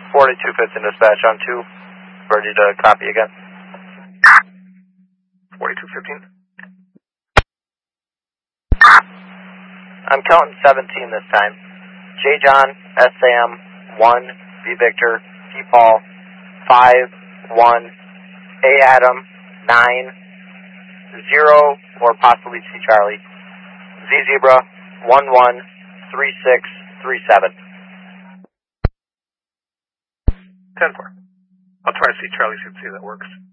4215 dispatch on 2. Ready to copy again. 4215. I'm counting 17 this time. J. John, S. Sam, 1, V. Victor, P. Paul, 5, 1, A. Adam, 9, 0, or possibly C. Charlie, Z. Zebra, 113637. 10-4. I'll try to see Charlie, see if that works.